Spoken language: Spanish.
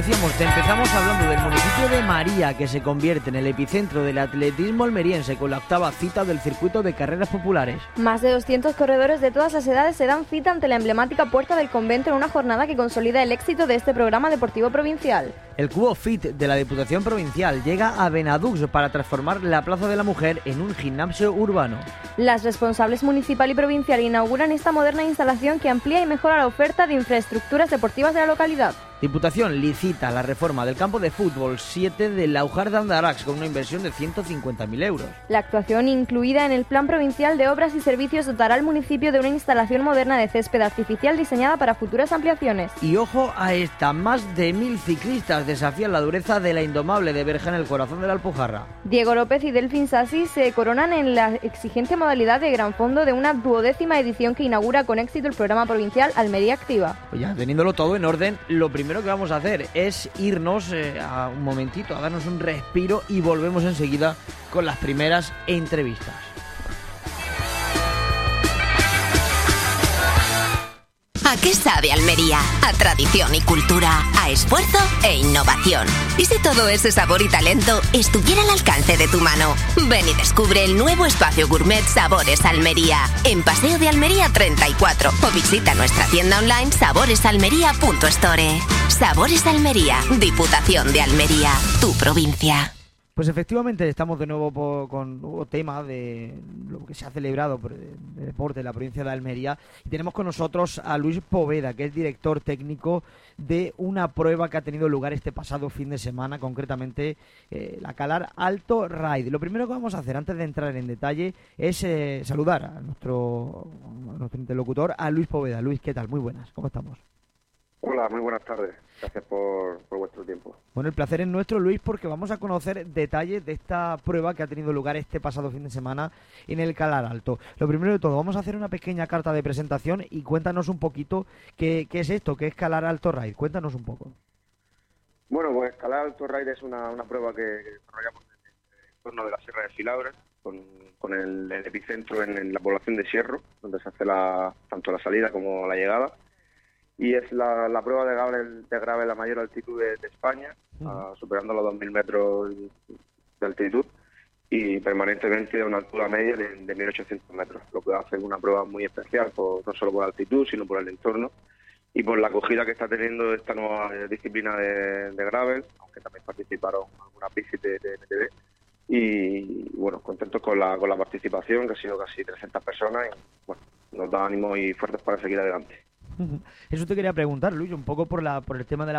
Empezamos hablando del municipio de María, que se convierte en el epicentro del atletismo almeriense con la octava cita del circuito de carreras populares. Más de 200 corredores de todas las edades se dan cita ante la emblemática Puerta del Convento en una jornada que consolida el éxito de este programa deportivo provincial. El Cubo Fit de la Diputación Provincial llega a Benadux para transformar la Plaza de la Mujer en un gimnasio urbano. Las responsables municipal y provincial inauguran esta moderna instalación que amplía y mejora la oferta de infraestructuras deportivas de la localidad. Diputación licita la reforma del campo de fútbol 7 de Laujar de Andarax con una inversión de 150.000 euros. La actuación incluida en el Plan Provincial de Obras y Servicios dotará al municipio de una instalación moderna de césped artificial diseñada para futuras ampliaciones. Y ojo a esta, más de 1000 ciclistas desafían la dureza de la indomable de Berja en el corazón de la Alpujarra. Diego López y Delfín Sassi se coronan en la exigente modalidad de gran fondo de una 12ª edición que inaugura con éxito el programa provincial Almería Activa. Pues ya teniéndolo todo en orden, lo primero que vamos a hacer es irnos a un momentito, a darnos un respiro y volvemos enseguida con las primeras entrevistas. ¿A qué sabe Almería? A tradición y cultura, a esfuerzo e innovación. ¿Y si todo ese sabor y talento estuviera al alcance de tu mano? Ven y descubre el nuevo espacio gourmet Sabores Almería, en Paseo de Almería 34, o visita nuestra tienda online saboresalmería.store. Sabores Almería, Diputación de Almería, tu provincia. Pues efectivamente estamos de nuevo con un nuevo tema de lo que se ha celebrado por el deporte en la provincia de Almería y tenemos con nosotros a Luis Poveda, que es director técnico de una prueba que ha tenido lugar este pasado fin de semana, concretamente la Calar Alto Ride. Lo primero que vamos a hacer antes de entrar en detalle es saludar a nuestro interlocutor, a Luis Poveda. Luis, ¿qué tal? Muy buenas, ¿cómo estamos? Hola, muy buenas tardes. Gracias por vuestro tiempo. Bueno, el placer es nuestro, Luis, porque vamos a conocer detalles de esta prueba que ha tenido lugar este pasado fin de semana en el Calar Alto. Lo primero de todo, vamos a hacer una pequeña carta de presentación y cuéntanos un poquito qué es esto, qué es Calar Alto Ride. Cuéntanos un poco. Bueno, pues Calar Alto Ride es una prueba que desarrollamos en el entorno de la Sierra de Filabres, con el epicentro en la población de Sierro, donde se hace tanto la salida como la llegada. Y es la prueba de gravel a mayor altitud de España, superando los 2.000 metros de altitud y permanentemente a una altura media de 1.800 metros, lo que hace una prueba muy especial, no solo por la altitud, sino por el entorno y por la acogida que está teniendo esta nueva disciplina de gravel, aunque también participaron algunas bicis de NTV. Y bueno, contentos con la participación, que ha sido casi 300 personas, y bueno, nos da ánimo y fuerzas para seguir adelante. Eso te quería preguntar, Luis, un poco por el tema de